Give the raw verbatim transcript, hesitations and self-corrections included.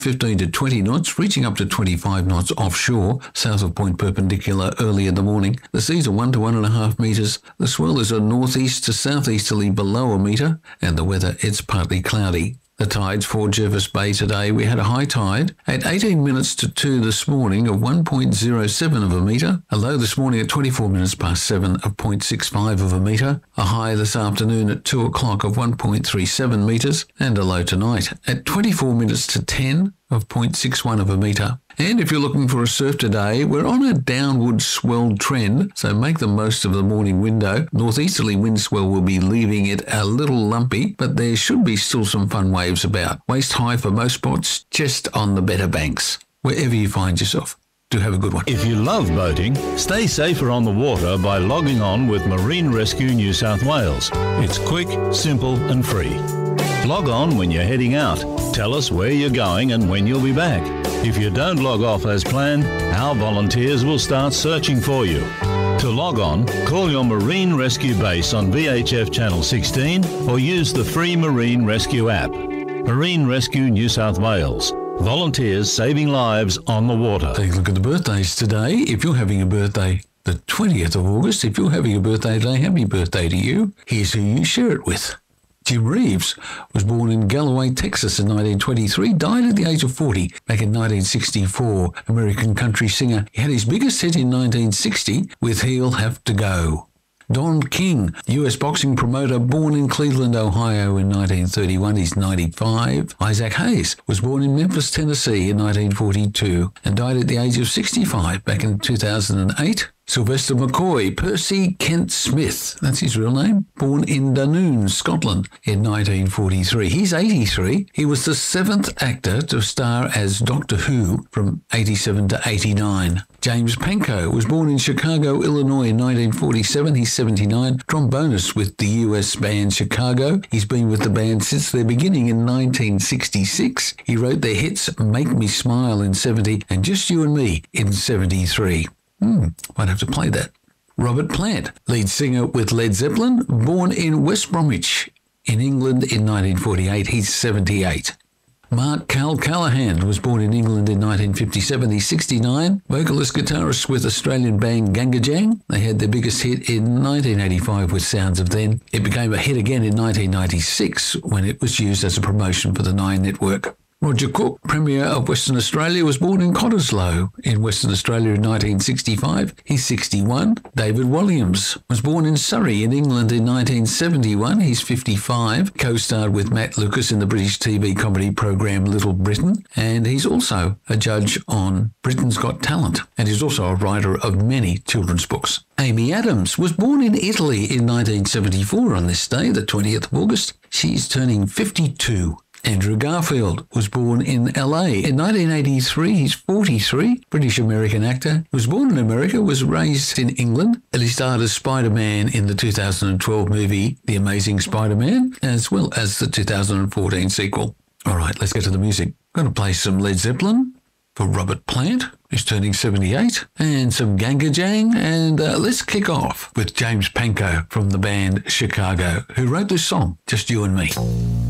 fifteen to twenty knots, reaching up to twenty-five knots offshore, south of Point Perpendicular early in the morning. The seas are one to one and a half metres. The swell is a northeast to southeasterly below a metre, and the weather, it's partly cloudy. The tides for Jervis Bay today, we had a high tide at eighteen minutes to two this morning of one point zero seven of a metre, a low this morning at twenty-four minutes past seven of zero point six five of a metre, a high this afternoon at two o'clock of one point three seven metres, and a low tonight at twenty-four minutes to ten of zero point six one of a metre. And if you're looking for a surf today, we're on a downward swell trend, so make the most of the morning window. Northeasterly wind swell will be leaving it a little lumpy, but there should be still some fun waves about. Waist high for most spots, just on the better banks. Wherever you find yourself, do have a good one. If you love boating, stay safer on the water by logging on with Marine Rescue New South Wales. It's quick, simple and free. Log on when you're heading out. Tell us where you're going and when you'll be back. If you don't log off as planned, our volunteers will start searching for you. To log on, call your Marine Rescue base on V H F Channel sixteen or use the free Marine Rescue app. Marine Rescue New South Wales. Volunteers saving lives on the water. Take a look at the birthdays today. If you're having a birthday the twentieth of August, if you're having a birthday today, happy birthday to you. Here's who you share it with. Jim Reeves was born in Galloway, Texas in nineteen twenty-three, died at the age of forty back in nineteen sixty-four. American country singer. He had his biggest hit in nineteen sixty with He'll Have to Go. Don King, U S boxing promoter, born in Cleveland, Ohio in nineteen thirty-one. He's ninety-five. Isaac Hayes was born in Memphis, Tennessee in nineteen forty-two and died at the age of sixty-five back in two thousand eight. Sylvester McCoy, Percy Kent Smith, that's his real name, born in Dunoon, Scotland in nineteen forty-three. He's eighty-three. He was the seventh actor to star as Doctor Who from eighty-seven to eighty-nine. James Pankow was born in Chicago, Illinois in nineteen forty-seven. He's seventy-nine. Trombonist with the U S band Chicago. He's been with the band since their beginning in nineteen sixty-six. He wrote their hits Make Me Smile in seventy and Just You and Me in seventy-three. Hmm, might have to play that. Robert Plant, lead singer with Led Zeppelin, born in West Bromwich in England in nineteen forty-eight. He's seventy-eight. Mark Cal Callahan was born in England in nineteen fifty-seven. He's sixty-nine. Vocalist guitarist with Australian band Gangajang. They had their biggest hit in nineteen eighty-five with Sounds of Then. It became a hit again in nineteen ninety-six when it was used as a promotion for the Nine Network. Roger Cook, Premier of Western Australia, was born in Cottesloe in Western Australia in nineteen sixty-five. He's sixty-one. David Williams was born in Surrey in England in nineteen seventy-one. He's fifty-five. Co-starred with Matt Lucas in the British T V comedy program Little Britain. And he's also a judge on Britain's Got Talent. And he's also a writer of many children's books. Amy Adams was born in Italy in nineteen seventy-four on this day, the twentieth of August. She's turning fifty-two. Andrew Garfield was born in L A in nineteen eighty-three. He's forty-three, British-American actor. He was born in America, was raised in England, and he starred as Spider-Man in the two thousand twelve movie The Amazing Spider-Man, as well as the two thousand fourteen sequel. All right, let's get to the music. I'm going to play some Led Zeppelin for Robert Plant, who's turning seventy-eight, and some Gangajang, and uh, let's kick off with James Pankow from the band Chicago, who wrote this song, Just You and Me.